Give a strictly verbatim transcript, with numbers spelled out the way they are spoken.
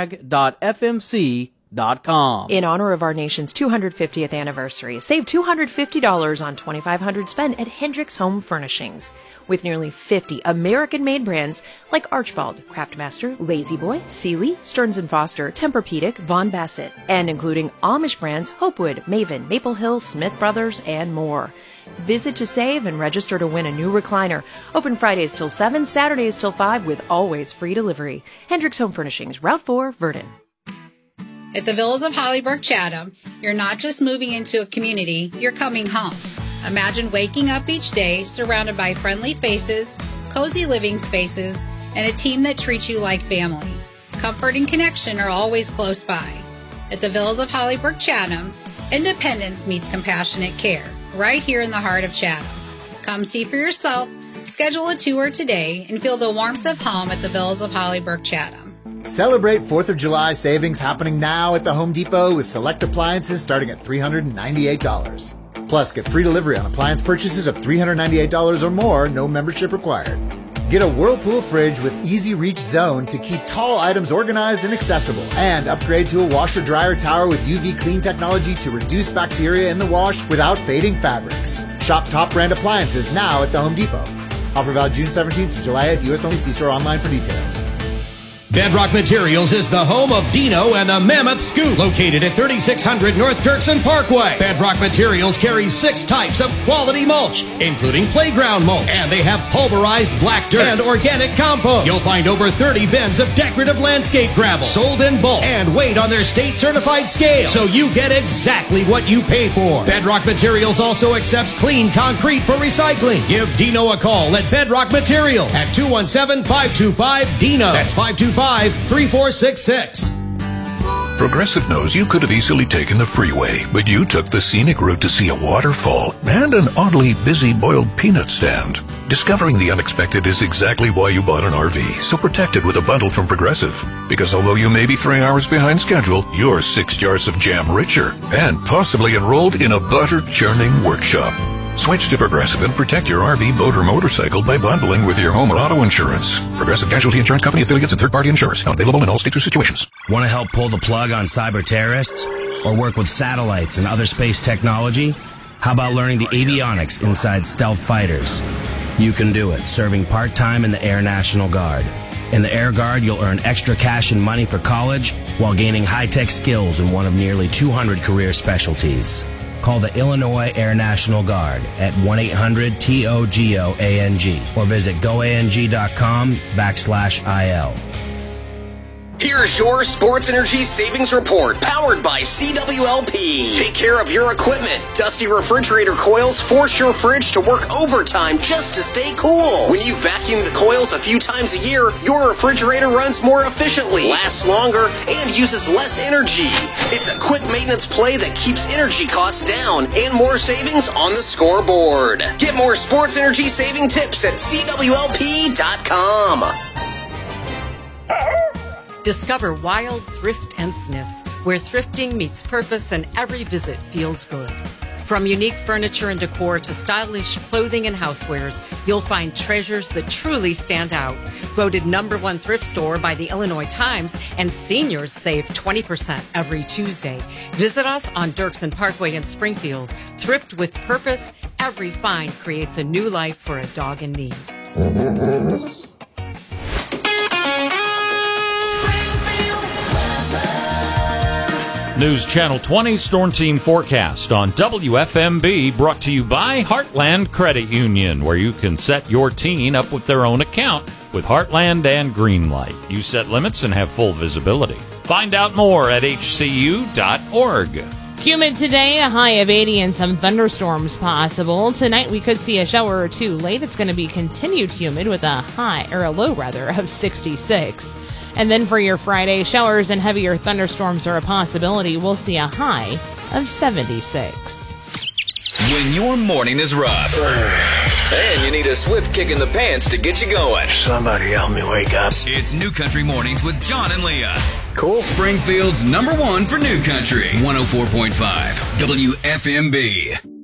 mag dot f m c dot com. In honor of our nation's two hundred fiftieth anniversary, save two hundred fifty dollars on twenty-five hundred dollars spent at Hendricks Home Furnishings. With nearly fifty American-made brands like Archibald, Craftmaster, Lazy Boy, Sealy, Stearns and Foster, Tempur-Pedic, Von Bassett, and including Amish brands Hopewood, Maven, Maple Hill, Smith Brothers, and more. Visit to save and register to win a new recliner. Open Fridays till seven, Saturdays till five with always free delivery. Hendricks Home Furnishings, Route four, Verdon. At the Villas of Hollybrook, Chatham, you're not just moving into a community, you're coming home. Imagine waking up each day surrounded by friendly faces, cozy living spaces, and a team that treats you like family. Comfort and connection are always close by. At the Villas of Hollybrook, Chatham, independence meets compassionate care, right here in the heart of Chatham. Come see for yourself, schedule a tour today, and feel the warmth of home at the Villas of Hollybrook, Chatham. Celebrate fourth of July savings happening now at the Home Depot with select appliances starting at three hundred ninety-eight dollars. Plus, get free delivery on appliance purchases of three hundred ninety-eight dollars or more, no membership required. Get a Whirlpool fridge with Easy Reach Zone to keep tall items organized and accessible. And upgrade to a washer-dryer tower with U V clean technology to reduce bacteria in the wash without fading fabrics. Shop top brand appliances now at the Home Depot. Offer valid June seventeenth to July eighth, U S only. See store online for details. Bedrock Materials is the home of Dino and the Mammoth Scoop, located at thirty-six hundred North Dirksen Parkway. Bedrock Materials carries six types of quality mulch, including playground mulch, and they have pulverized black dirt and organic compost. You'll find over thirty bins of decorative landscape gravel, sold in bulk and weighed on their state-certified scale, so you get exactly what you pay for. Bedrock Materials also accepts clean concrete for recycling. Give Dino a call at Bedrock Materials at two one seven, five two five, D I N O. That's five two five, three four six six. Progressive knows you could have easily taken the freeway, but you took the scenic route to see a waterfall and an oddly busy boiled peanut stand. Discovering the unexpected is exactly why you bought an R V, so protect it with a bundle from Progressive. Because although you may be three hours behind schedule, you're six jars of jam richer and possibly enrolled in a butter-churning workshop. Switch to Progressive and protect your R V, boat, or motorcycle by bundling with your home and auto insurance. Progressive Casualty Insurance Company, affiliates, and third-party insurers. Not available in all states or situations. Want to help pull the plug on cyber terrorists? Or work with satellites and other space technology? How about learning the avionics inside stealth fighters? You can do it, serving part-time in the Air National Guard. In the Air Guard, you'll earn extra cash and money for college while gaining high-tech skills in one of nearly two hundred career specialties. Call the Illinois Air National Guard at one eight hundred T O G O A N G or visit goang.com backslash IL. Here's your Sports Energy Savings Report, powered by C W L P. Take care of your equipment. Dusty refrigerator coils force your fridge to work overtime just to stay cool. When you vacuum the coils a few times a year, your refrigerator runs more efficiently, lasts longer, and uses less energy. It's a quick maintenance play that keeps energy costs down and more savings on the scoreboard. Get more sports energy saving tips at C W L P dot com. Discover Wild Thrift and Sniff, where thrifting meets purpose and every visit feels good. From unique furniture and decor to stylish clothing and housewares, you'll find treasures that truly stand out. Voted number one thrift store by the Illinois Times, and seniors save twenty percent every Tuesday. Visit us on Dirksen Parkway in Springfield. Thrift with purpose. Every find creates a new life for a dog in need. News Channel twenty Storm Team Forecast on W F M B, brought to you by Heartland Credit Union, where you can set your teen up with their own account with Heartland and Greenlight. You set limits and have full visibility. Find out more at H C U dot org. Humid today, a high of eighty and some thunderstorms possible. Tonight we could see a shower or two late. It's going to be continued humid with a high, or a low rather, of sixty-six. And then for your Friday, showers and heavier thunderstorms are a possibility. We'll see a high of seventy-six. When your morning is rough and you need a swift kick in the pants to get you going, somebody help me wake up. It's New Country Mornings with John and Leah. Cool. Springfield's number one for New Country. one oh four point five W F M B.